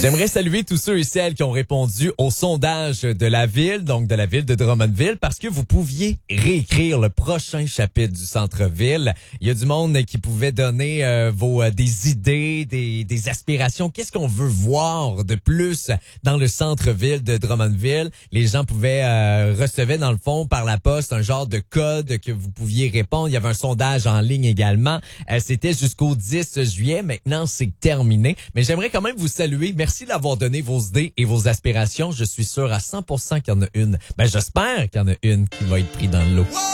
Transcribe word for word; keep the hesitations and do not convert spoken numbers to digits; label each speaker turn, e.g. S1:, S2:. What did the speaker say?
S1: J'aimerais saluer tous ceux et celles qui ont répondu au sondage de la ville, donc de la ville de Drummondville, parce que vous pouviez réécrire le prochain chapitre du centre-ville. Il y a du monde qui pouvait donner euh, vos euh, des idées, des, des aspirations. Qu'est-ce qu'on veut voir de plus dans le centre-ville de Drummondville? Les gens pouvaient euh, recevoir dans le fond par la poste un genre de code que vous pouviez répondre. Il y avait un sondage en ligne également. Euh, c'était jusqu'au dix juillet. Maintenant, c'est terminé. Mais j'aimerais quand même vous saluer. Merci d'avoir donné vos idées et vos aspirations. Je suis sûr à cent pour cent qu'il y en a une. Ben, j'espère qu'il y en a une qui va être prise dans le lot.